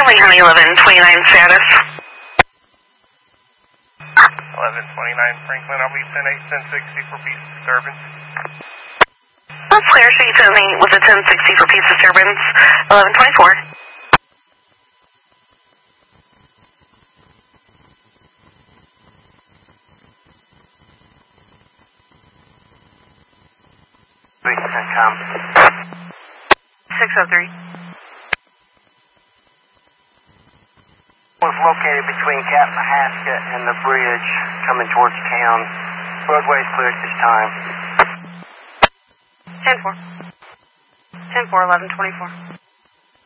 Stanley Honey 1129 status. 1129 Franklin, I'll be 10-8, 1060 for peace disturbance. That's clear, so you told me with a 1060 for peace disturbance, 1124. .com. 603. Was located between Cap Mahaska and the bridge coming towards town. Roadway is clear at this time. 10-4. 10-4, 1124.